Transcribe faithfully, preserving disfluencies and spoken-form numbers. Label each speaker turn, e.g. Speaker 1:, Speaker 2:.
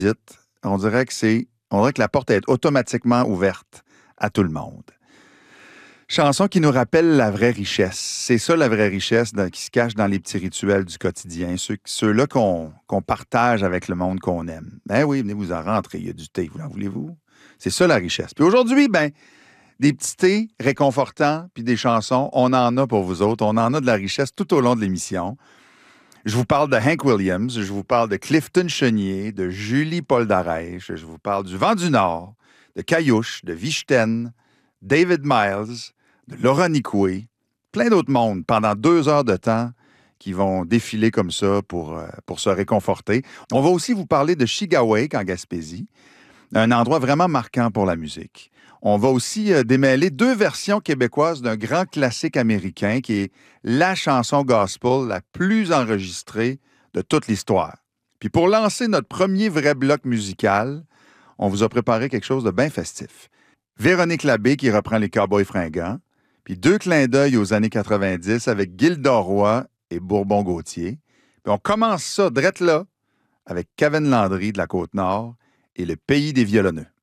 Speaker 1: visite, on dirait que c'est, on dirait que la porte est automatiquement ouverte à tout le monde. Chanson qui nous rappelle la vraie richesse. C'est ça la vraie richesse dans- qui se cache dans les petits rituels du quotidien, ceux, ceux-là qu'on, qu'on partage avec le monde qu'on aime. Ben oui, venez vous en rentrer, il y a du thé, vous en voulez-vous? C'est ça la richesse. Puis aujourd'hui, ben, des petits thés réconfortants, puis des chansons, on en a pour vous autres. On en a de la richesse tout au long de l'émission. Je vous parle de Hank Williams, je vous parle de Clifton Chenier, de Julie Poldarèche, je vous parle du Vent du Nord, de Caillouche, de Vichten, David Miles, de Laura Nicoué, plein d'autres mondes pendant deux heures de temps qui vont défiler comme ça pour, euh, pour se réconforter. On va aussi vous parler de Chigawake en Gaspésie, un endroit vraiment marquant pour la musique. On va aussi euh, démêler deux versions québécoises d'un grand classique américain qui est la chanson gospel la plus enregistrée de toute l'histoire. Puis pour lancer notre premier vrai bloc musical, on vous a préparé quelque chose de bien festif. Véronique Labbé qui reprend les Cowboys fringants, puis deux clins d'œil aux années quatre-vingt-dix avec Gilda Roy et Bourbon-Gauthier. Puis on commence ça drette là avec Kevin Landry de la Côte-Nord et le Pays des violonneux.